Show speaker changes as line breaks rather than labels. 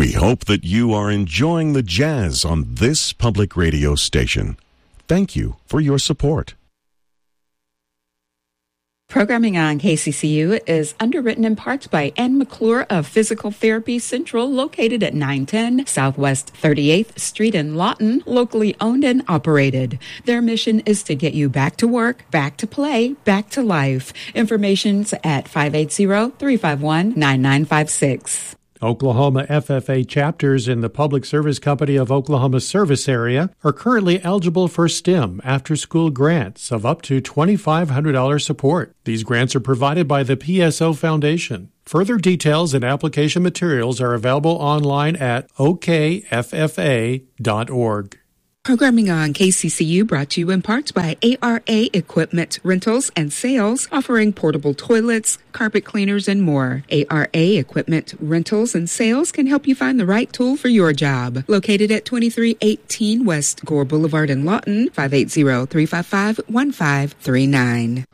We hope that you are enjoying the jazz on this public radio station. Thank you for your support.
Programming on KCCU is underwritten in part by Ann McClure of Physical Therapy Central, located at 910 Southwest 38th Street in Lawton, locally owned and operated. Their mission is to get you back to work, back to play, back to life. Information's at 580-351-9956.
Oklahoma FFA chapters in the Public Service Company of Oklahoma service area are currently eligible for STEM after-school grants of up to $2,500 support. These grants are provided by the PSO Foundation. Further details and application materials are available online at okffa.org.
Programming on KCCU brought to you in part by ARA Equipment Rentals and Sales, offering portable toilets, carpet cleaners, and more. ARA Equipment Rentals and Sales can help you find the right tool for your job. Located at 2318 West Gore Boulevard in Lawton, 580-355-1539.